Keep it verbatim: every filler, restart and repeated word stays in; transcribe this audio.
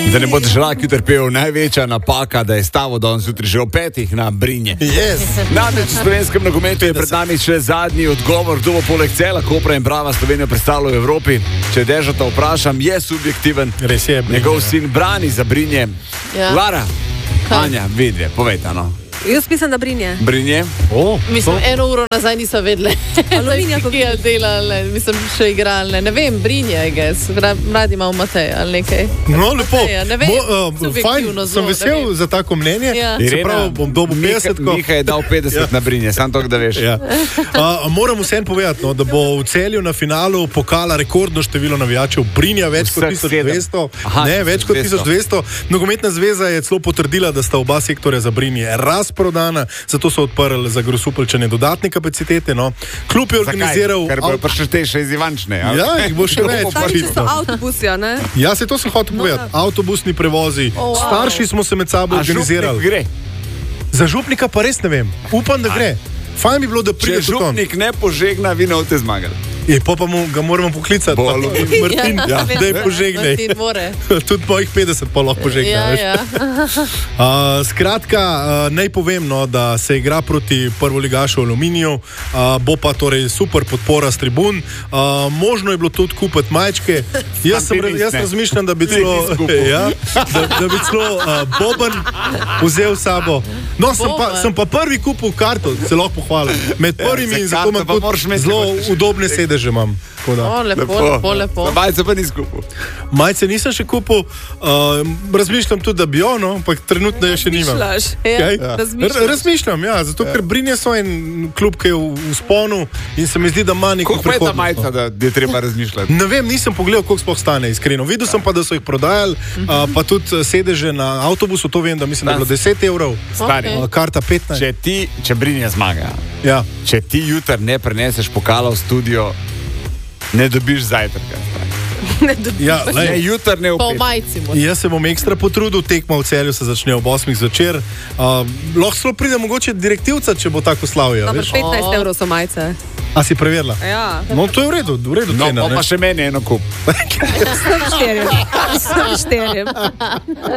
Da ne bo državljak jutri pel, največja napaka, da je stavo danes jutri že ob petih na Brinje. Yes. Namreč v slovenskem nogometu je pred nami še zadnji odgovor, kdo bo poleg Cela, Kopra in Brava Slovenijo predstavljal v Evropi. Če Dežata vprašam, je subjektiven. Res je. Njegov sin brani za Brinje. Ja. Lara, Anja, vidje, povejte, no. Jaz mislim, da Brinje. Brinje? Oh, Mislim, eno uro nazaj niso vedeli. Aluminija, ki je delali, mislim, še igrali. Ne vem, Brinje, I guess. Radi imamo Matej ali nekaj. No, lepo. Mateja, ne vem, Bo, uh, fajn, zelo, sem vesel za tako mnenje. Ja. Se pravi, bom dobil petdeset. Miha je dal petdeset ja. na Brinje, sam to, da veš. Ja. Uh, moram vsem povedati, no, da bo v Celju na finalu pokala rekordno število navijačev Brinja, več kot tisoč dvesto. Aha, ne, več kot tisoč dvesto. Nogometna zveza je celo potrdila, da sta oba sektorja za Brinje razprodana, zato so odprli za Grosupeljčane dodatne kapacitete. No. Klub je organiziral... Zakaj? Ker bojo prišli te še iz Ivančne. Ja, jih bo še več. Starši so avtobusi, ne? Ja, se to sem hotel povedati. Avtobusni prevozi. Oh, wow. Starši smo se med sabo A organizirali. župnik gre? Za župnika pa res ne vem. Upam, da gre. Fajn bi bilo, da Če pride tudi on. župnik ne požegna, vi ne boste zmagali. Je, pa pa mu, ga moramo poklicati. Bo Pa, Aluminij. Martin, Ja, da je požegne. Martin more. Tudi mojih petdeset pa lahko požegne. Ja, veš. ja. Uh, skratka, uh, naj povem, no, da se igra proti prvoligašu Aluminiju, uh, bo pa torej super podpora s tribun. Uh, možno je bilo tudi kupiti majčke. Jaz, sem, ti jaz ne. razmišljam, da bi celo, Ti nisi kupil. ja, da, da bi celo uh, Boban vzel s sabo. No, sem pa, Boban. sem pa prvi kupil karto, se lahko pohvalim. Med prvimi za in zato karto imam pa moraš tudi imeti, zelo če hočeš. udobne sedeže imam. Tako da. O, lepo, lepo, lepo. Majce pa ni skupil. Majce nisem še kupil, uh, razmišljam tudi, da bi ono, ampak trenutno je še nimam. Mišljaš. Kaj? Ja. R- Razmišljam, ja, zato ker Brinje so en klub, ki je v, v sponu in se mi zdi, da ima neko Koliko pa je ta prihodnost. majca, da je treba razmišljati? Ne vem, nisem pogledal, koliko sploh stane, iskreno. Videl sem pa, da so jih prodajali, uh, pa tudi sedeže na avtobusu, to vem, da mislim, da je bilo deset evrov, Stari. Ok. uh, karta petnajst. Če ti, če Brinje zmaga, Ja. če ti jutri ne preneseš pokala v studio, ne dobiš zajtrka. Ja, Ne, lej, jutri ne Pa v upeš. majci mu. jaz se bom ekstra potrudil, tekma v Celju se začne ob osmih zvečer. Uh, lahko celo pride mogoče direktivca, če bo tako slavje. Dobro, veš. petnajst evrov so majice. A si preverila? Ja. No, to je v redu, v redu No, cena. pa, ne. pa še meni eno kup. Sem štirim. Sem štirim.